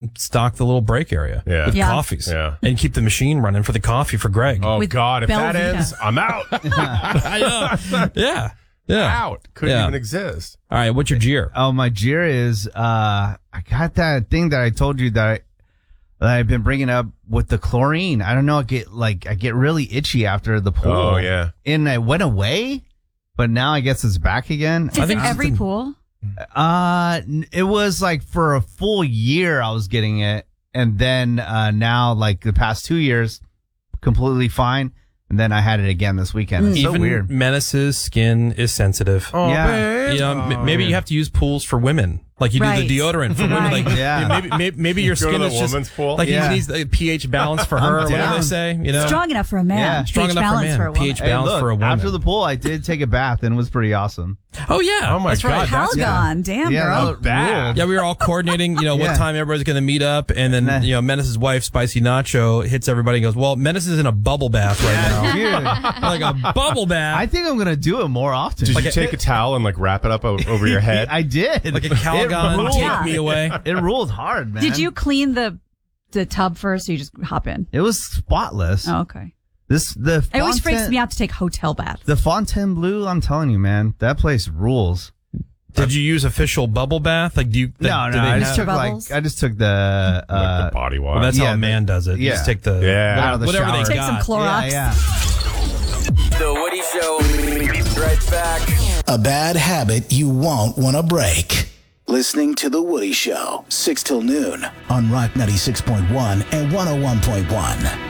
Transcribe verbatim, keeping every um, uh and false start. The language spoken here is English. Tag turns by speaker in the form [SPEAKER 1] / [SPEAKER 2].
[SPEAKER 1] and stock the little break area
[SPEAKER 2] Yeah.
[SPEAKER 1] with
[SPEAKER 3] Yeah.
[SPEAKER 1] coffees.
[SPEAKER 2] Yeah.
[SPEAKER 1] And keep the machine running for the coffee for Greg.
[SPEAKER 2] Oh,
[SPEAKER 3] With
[SPEAKER 2] God. If that
[SPEAKER 3] Belvita.
[SPEAKER 2] ends, I'm out.
[SPEAKER 1] I know. Yeah. Yeah.
[SPEAKER 2] Out. Couldn't
[SPEAKER 1] Yeah.
[SPEAKER 2] even exist.
[SPEAKER 1] All right. What's your jeer?
[SPEAKER 4] Oh, my jeer is uh, I got that thing that I told you that, I, that I've been bringing up with the chlorine. I don't know. I get like I get really itchy after the pool.
[SPEAKER 2] Oh, yeah.
[SPEAKER 4] And it went away, but now I guess it's back again.
[SPEAKER 3] Is
[SPEAKER 1] I
[SPEAKER 3] it
[SPEAKER 1] think
[SPEAKER 3] every
[SPEAKER 1] something-
[SPEAKER 3] pool?
[SPEAKER 4] Uh, n- it was like for a full year I was getting it, and then uh, now like the past two years, completely fine. And then I had it again this weekend. It's so
[SPEAKER 1] Even
[SPEAKER 4] weird.
[SPEAKER 1] Menace's skin is sensitive.
[SPEAKER 2] Oh,
[SPEAKER 4] Yeah.
[SPEAKER 2] babe.
[SPEAKER 1] You know, m- maybe you have to use pools for women, like you
[SPEAKER 3] Right.
[SPEAKER 1] do the deodorant for women.
[SPEAKER 3] Right.
[SPEAKER 1] Like,
[SPEAKER 4] Yeah.
[SPEAKER 1] maybe, maybe maybe your
[SPEAKER 2] Go to
[SPEAKER 1] skin
[SPEAKER 2] the
[SPEAKER 1] is just
[SPEAKER 2] woman's pool?
[SPEAKER 1] like
[SPEAKER 4] Yeah.
[SPEAKER 1] he needs the pH balance for her. Or whatever
[SPEAKER 4] down.
[SPEAKER 1] they say, you know,
[SPEAKER 3] Strong enough for a man.
[SPEAKER 4] Yeah.
[SPEAKER 1] Strong
[SPEAKER 3] pH
[SPEAKER 1] enough for a
[SPEAKER 3] balance
[SPEAKER 1] man.
[SPEAKER 3] for a woman.
[SPEAKER 1] pH
[SPEAKER 4] Hey,
[SPEAKER 1] balance
[SPEAKER 4] look,
[SPEAKER 1] for a woman.
[SPEAKER 4] after the pool, I did take a bath and it was pretty awesome.
[SPEAKER 1] Oh yeah.
[SPEAKER 2] Oh, my
[SPEAKER 1] That's
[SPEAKER 2] God.
[SPEAKER 1] right.
[SPEAKER 2] That's-
[SPEAKER 3] Calgon. Damn,
[SPEAKER 4] Yeah,
[SPEAKER 3] girl.
[SPEAKER 4] that
[SPEAKER 2] bad.
[SPEAKER 1] Yeah, we were all coordinating, you know, what
[SPEAKER 4] Yeah.
[SPEAKER 1] time everybody's going to meet up. And then,
[SPEAKER 4] Nah.
[SPEAKER 1] you know, Menace's wife, Spicy Nacho, hits everybody and goes, well, Menace is in a bubble bath right now.
[SPEAKER 4] Dude,
[SPEAKER 1] Like a bubble bath.
[SPEAKER 4] I think I'm going to do it more often.
[SPEAKER 2] Did
[SPEAKER 1] Like
[SPEAKER 2] you
[SPEAKER 1] a-
[SPEAKER 2] take a towel and like wrap it up o- over your head?
[SPEAKER 4] I did.
[SPEAKER 1] like a
[SPEAKER 4] It
[SPEAKER 1] Calgon,
[SPEAKER 4] ruled.
[SPEAKER 1] take
[SPEAKER 3] Yeah.
[SPEAKER 1] me away.
[SPEAKER 4] It ruled hard, man.
[SPEAKER 3] Did you clean the the tub first, or you just hop in?
[SPEAKER 4] It was spotless.
[SPEAKER 3] Oh, okay.
[SPEAKER 4] This the
[SPEAKER 3] It always freaks
[SPEAKER 4] Fontaine-
[SPEAKER 3] me out to take hotel baths.
[SPEAKER 4] The Fontainebleau, I'm telling you, man, that place rules.
[SPEAKER 1] Did you use official bubble bath? Like, do you?
[SPEAKER 4] No,
[SPEAKER 1] like, do
[SPEAKER 4] no,
[SPEAKER 1] they
[SPEAKER 4] I just
[SPEAKER 1] have-
[SPEAKER 4] took
[SPEAKER 3] Bubbles?
[SPEAKER 4] like I just took the uh,
[SPEAKER 2] like the body wash.
[SPEAKER 1] Well, that's
[SPEAKER 4] Yeah,
[SPEAKER 1] how a man
[SPEAKER 4] the-
[SPEAKER 1] does it. You
[SPEAKER 4] yeah.
[SPEAKER 1] just take the
[SPEAKER 2] Yeah.
[SPEAKER 4] out of the
[SPEAKER 1] whatever
[SPEAKER 4] shower.
[SPEAKER 1] they
[SPEAKER 3] Take
[SPEAKER 1] got.
[SPEAKER 3] some Clorox.
[SPEAKER 4] Yeah,
[SPEAKER 5] The Woody Show. Right back.
[SPEAKER 6] A bad habit you won't want to break. Listening to The Woody Show, six till noon on Rock ninety-six point one and one oh one point one.